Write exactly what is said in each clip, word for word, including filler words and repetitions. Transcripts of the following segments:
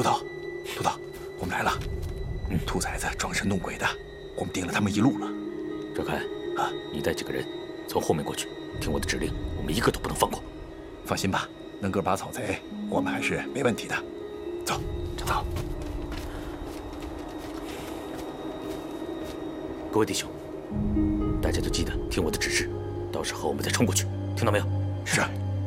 秃头，秃头，我们来了。嗯，兔崽子装神弄鬼的，我们盯了他们一路了。 赵开啊，你带几个人从后面过去，听我的指令，我们一个都不能放过。 放心吧，能个把草贼，我们还是没问题的。走，走。 各位弟兄，大家都记得听我的指示，到时候我们再冲过去，听到没有？ 是。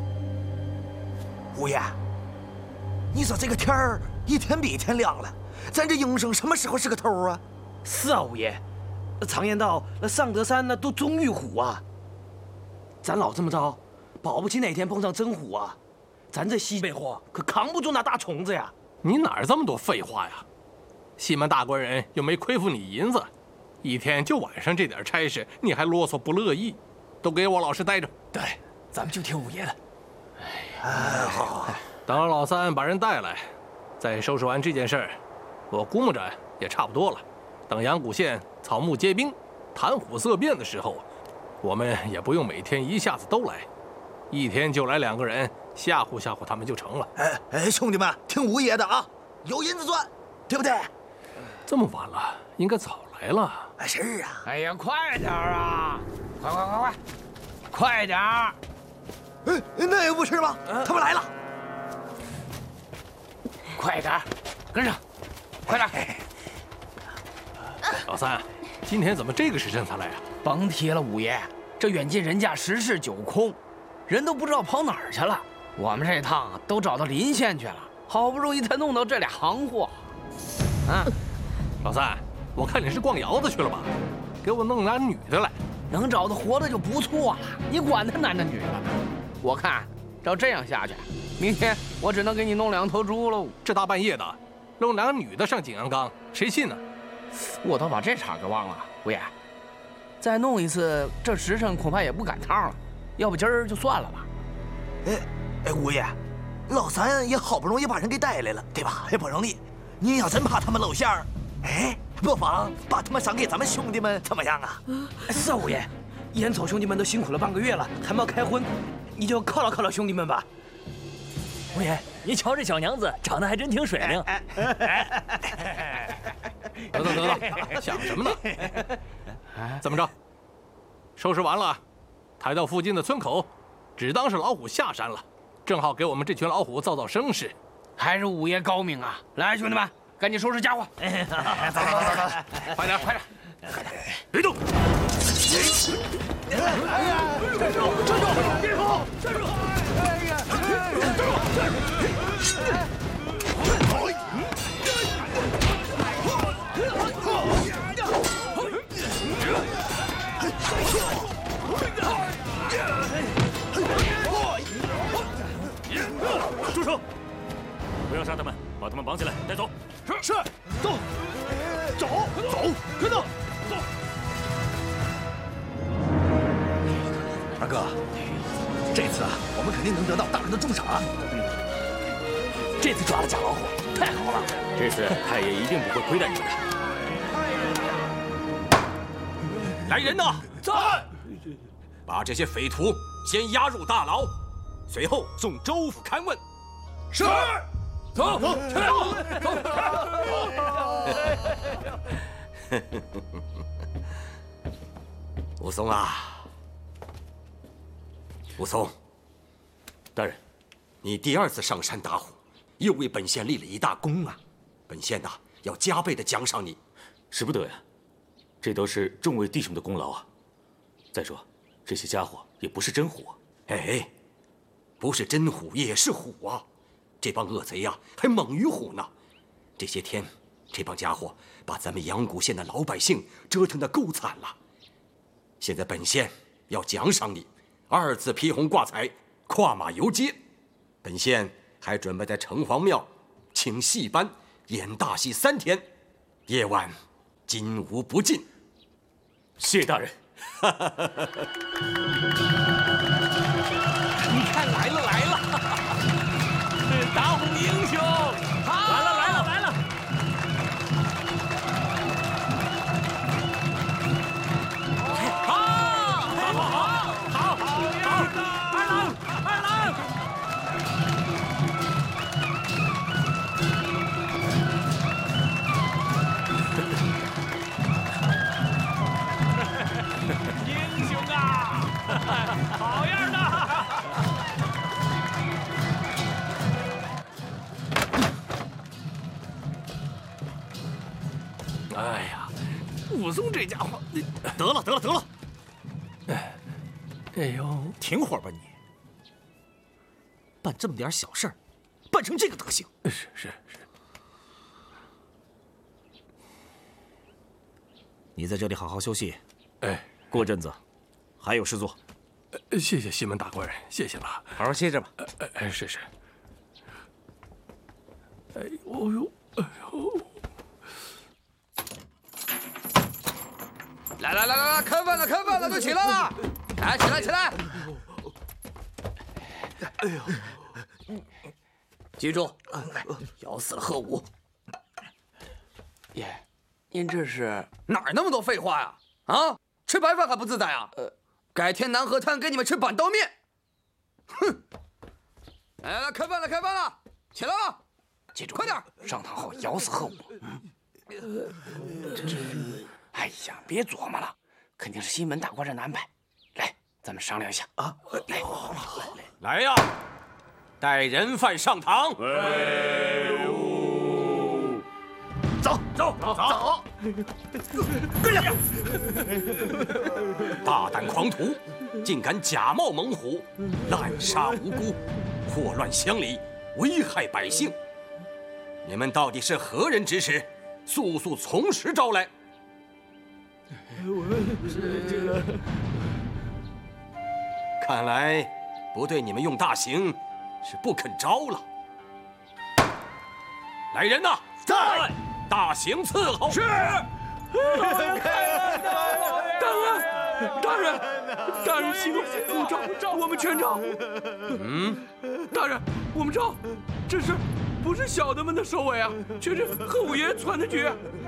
五爷，你说这个天儿一天比一天亮了，咱这营生什么时候是个头啊？ 是啊，五爷，常言道，那上得山那都终遇虎啊。咱老这么着，保不齐哪天碰上真虎啊，咱这西北货可扛不住那大虫子呀。 你哪儿这么多废话呀？西门大官人又没亏负你银子，一天就晚上这点差事，你还啰嗦不乐意？都给我老实待着。 对，咱们就听五爷的。 哎，好。 等老三把人带来，再收拾完这件事儿，我估摸着也差不多了。等阳谷县草木皆兵、谈虎色变的时候，我们也不用每天一下子都来，一天就来两个人，吓唬吓唬他们就成了。 哎哎，兄弟们，听五爷的啊，有银子赚，对不对？ 这么晚了，应该早来了。 哎，是啊。 哎呀，快点啊！快快快快，快点儿！ 哎，那也不是吗？他们来了。 快点，跟上，快点！ 老三，今天怎么这个时辰才来啊？ 甭提了，五爷，这远近人家十室九空，人都不知道跑哪儿去了。我们这趟都找到临县去了，好不容易才弄到这俩行货。啊， 老三，我看你是逛窑子去了吧？给我弄俩女的来， 能找到活的就不错了。你管他男的女的呢？我看照这样下去，明天我只能给你弄两头猪喽。 这大半夜的，弄两个女的上景阳冈，谁信呢？ 我倒把这茬给忘了，五爷，再弄一次，这时辰恐怕也不赶趟了。要不今儿就算了吧。 哎哎，五爷，老三也好不容易把人给带来了，对吧？也不容易。您要真怕他们露馅儿，哎，不妨把他们赏给咱们兄弟们，怎么样啊？ 是啊，五爷，烟草兄弟们都辛苦了半个月了，还没有开荤，你就犒劳犒劳兄弟们吧。 五爷，你瞧这小娘子长得还真挺水灵。 得得得得，想什么呢？怎么着？收拾完了，抬到附近的村口，只当是老虎下山了，正好给我们这群老虎造造声势。 还是五爷高明啊！来，兄弟们，赶紧收拾家伙。 走走走走走， 快点快点！ 别动！ 哎呀，站住！站住！别跑！站住！哎呀！站住！ 住手！不要杀他们，把他们绑起来带走。 是是，走，走走，跟着。走。 二哥，这次啊，我们肯定能得到大人的重赏啊！ 嗯，这次抓了假老虎，太好了！ 这次太爷一定不会亏待你们的。来人呐！ 在！ 把这些匪徒先押入大牢，随后送州府勘问。 是。 走走，全走走。 武松啊，武松，大人，你第二次上山打虎，又为本县立了一大功啊！本县呐，要加倍的奖赏你。使不得呀，这都是众位弟兄的功劳啊。再说，这些家伙也不是真虎啊。哎，不是真虎也是虎啊！这帮恶贼呀、啊，还猛于虎呢。这些天，这帮家伙把咱们阳谷县的老百姓折腾得够惨了。现在本县要奖赏你，二次披红挂彩，跨马游街。本县还准备在城隍庙请戏班演大戏三天，夜晚金无不尽。谢大人。 你看来了来了，打虎英雄，来了来了来了。好，好，好，好，好，二郎，二郎。 武松这家伙， 得了得了得了！ 哎呦， 停会儿吧你！办这么点小事儿，办成这个德行。 是是是。 你在这里好好休息。 哎， 过阵子还有事做。 谢谢西门大官人，谢谢了。 好好歇着吧。 哎哎，是是。哎呦呦，哎呦！ 来来来来来，开饭了开饭了，都起来了！来，起来起来！ 哎呦， 记住，咬死了贺武。 爷，您这是哪儿那么多废话呀？啊，吃白饭还不自在啊？呃，改天南河滩给你们吃板刀面。哼！来来来，开饭了开饭了，起来了！ 记住， 快点！ 上堂后咬死贺武。这这，哎呀，别琢磨了，肯定是西门大官人的安排。来，咱们商量一下啊！来，好了，来来来呀，带人犯上堂。 走走走走！跟上！ 大胆狂徒，竟敢假冒猛虎，滥杀无辜，祸乱乡里，危害百姓。你们到底是何人指使？速速从实招来！ 我们是这个…… 看来不对你们用大刑，是不肯招了。来人呐，在！大刑伺候。是。 大人，大人，大人，息怒，招招我们全招。 嗯， 大人，我们招，这事不是小的们的首尾啊，却是贺五爷传的局。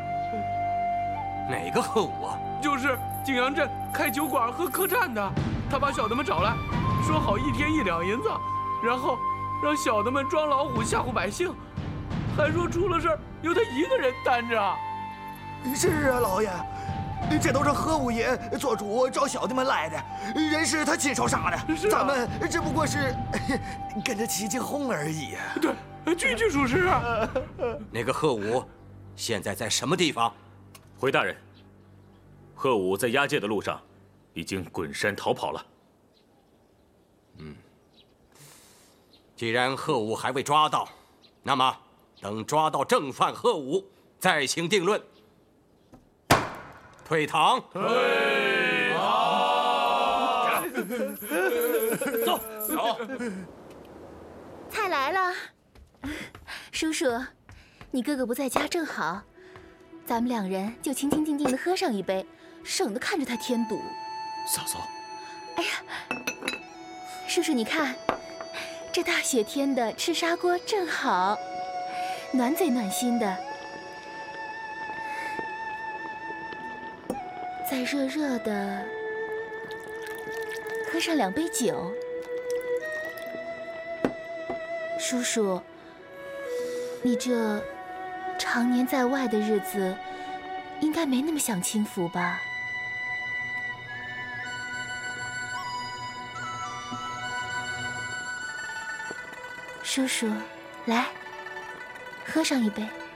哪个贺武啊？ 就是景阳镇开酒馆和客栈的，他把小的们找来，说好一天一两银子，然后让小的们装老虎吓唬百姓，还说出了事儿由他一个人担着。 是啊，老爷，这都是贺五爷做主找小的们来的，人是他亲手杀的， 是啊、 咱们只不过是跟着起起哄而已。 对，句句属实啊。 那个贺武现在在什么地方？ 回大人，贺武在押解的路上已经滚山逃跑了。 嗯，既然贺武还未抓到，那么等抓到正犯贺武，再行定论。退堂。退堂。走走。 菜来了，叔叔，你哥哥不在家正好，咱们两人就清清静静的喝上一杯，省得看着他添堵。 嫂嫂。 哎呀，叔叔你看，这大雪天的吃砂锅正好，暖嘴暖心的。再热热的喝上两杯酒，叔叔，你这常年在外的日子，应该没那么享清福吧？叔叔，来，喝上一杯。